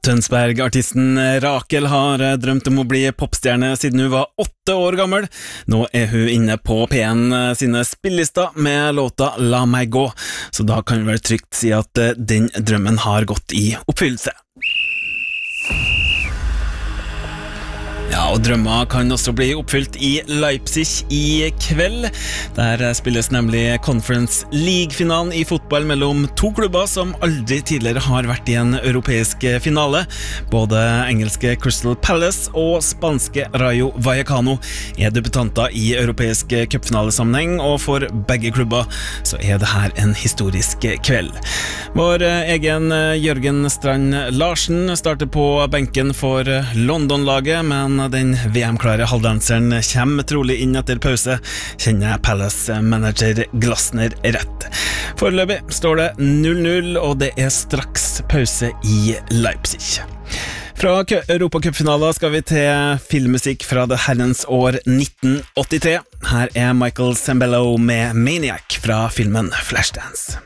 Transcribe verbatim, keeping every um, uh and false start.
Tønsberg-artisten Rakel har drømt om å bli popstjerne siden hun var åtte år gammel. Nå er hun inne på P en sine spilllister med låta La meg gå, så da kan vi vel trygt si at den drømmen har gått i oppfyllelse. Ja, og drømmer kan også bli oppfylt i Leipzig i kveld. Der spilles nemlig Conference League-finalen i fotball mellom to klubber som aldri tidligere har vært i en europeisk finale. Både engelske Crystal Palace og spanske Rayo Vallecano er debutanter i europeisk cupfinalesammenheng, og for begge klubber så er det her en historisk kveld. Vår egen Jørgen Strand Larsen starter på benken for London-laget, men den V M-klare halvdanseren kommer trolig inn etter pause, kjenner Palace-manager Glasner rett. Foreløpig står det null null, og det er straks pause i Leipzig. Fra Europacupfinaler skal vi til filmmusikk fra det herrens år nitten åttitre. Her er Michael Sembello med Maniac fra filmen Flashdance.